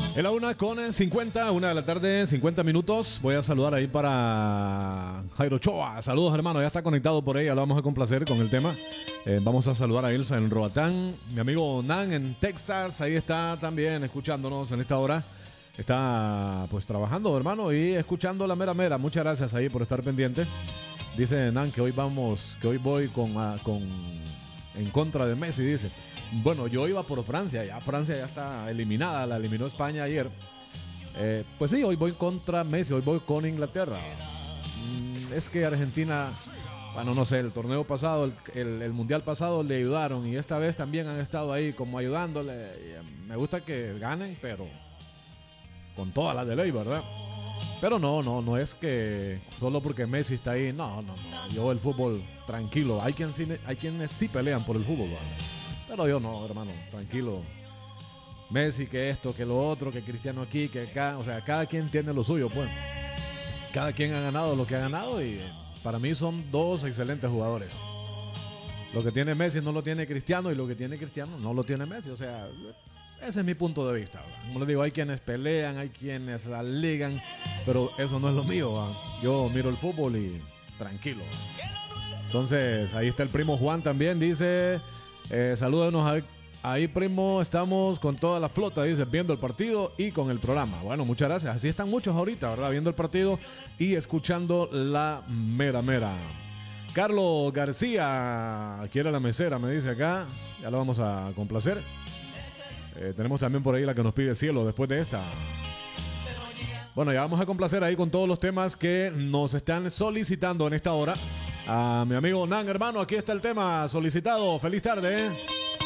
En la 1:50, 1 de la tarde, 50 minutos. Voy a saludar ahí para Jairo Choa. Saludos, hermano. Ya está conectado por ahí. Ya lo vamos a complacer con el tema. Vamos a saludar a Ilsa en Roatán. Mi amigo Nan en Texas. Ahí está también escuchándonos en esta hora. Está pues trabajando, hermano, y escuchando la mera mera. Muchas gracias ahí por estar pendiente. Dice Nan que hoy voy en contra de Messi, dice. Bueno, yo iba por Francia, ya Francia ya está eliminada, la eliminó España ayer. Pues sí, hoy voy contra Messi, hoy voy con Inglaterra. Es que Argentina, bueno, no sé, el torneo pasado, el mundial pasado le ayudaron y esta vez también han estado ahí como ayudándole. Me gusta que ganen, pero con todas las de ley, ¿verdad? Pero no es que solo porque Messi está ahí, no. Yo el fútbol, tranquilo. Hay quienes sí pelean por el fútbol, ¿verdad? Pero yo no, hermano, tranquilo. Messi, que esto, que lo otro, que Cristiano aquí, que acá. O sea, cada quien tiene lo suyo, pues. Cada quien ha ganado lo que ha ganado y para mí son dos excelentes jugadores. Lo que tiene Messi no lo tiene Cristiano y lo que tiene Cristiano no lo tiene Messi. O sea, ese es mi punto de vista, ¿verdad? Como les digo, hay quienes pelean, hay quienes alegan, pero eso no es lo mío, ¿verdad? Yo miro el fútbol y tranquilo. Entonces, ahí está el primo Juan también, dice... salúdenos ahí, primo. Estamos con toda la flota, dice, viendo el partido y con el programa. Bueno, muchas gracias. Así están muchos ahorita, ¿verdad? Viendo el partido y escuchando la mera mera. Carlos García quiere la mesera, me dice acá. Ya lo vamos a complacer. Tenemos también por ahí la que nos pide cielo después de esta. Bueno, ya vamos a complacer ahí con todos los temas que nos están solicitando en esta hora. A mi amigo Nan, hermano, aquí está el tema solicitado. Feliz tarde, ¿eh?